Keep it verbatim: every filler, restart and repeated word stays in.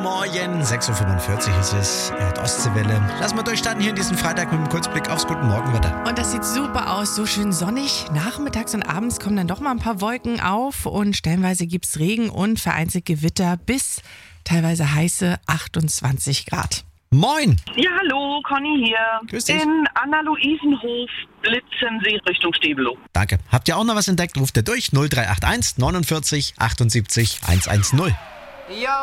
Morgen, sechs Uhr fünfundvierzig ist es. Ihr hört Ostseewelle. Lassen wir durchstarten hier in diesem Freitag mit einem Kurzblick aufs Guten Morgenwetter. Und das sieht super aus, so schön sonnig. Nachmittags und abends kommen dann doch mal ein paar Wolken auf und stellenweise gibt es Regen und vereinzelt Gewitter bis teilweise heiße achtundzwanzig Grad. Moin! Ja, hallo, Conny hier. Grüß dich. In Anna-Luisenhof, Blitzensee Richtung Stäbelow. Danke. Habt ihr auch noch was entdeckt? Ruft ihr durch null drei acht eins neunundvierzig achtundsiebzig hundertzehn. Yo,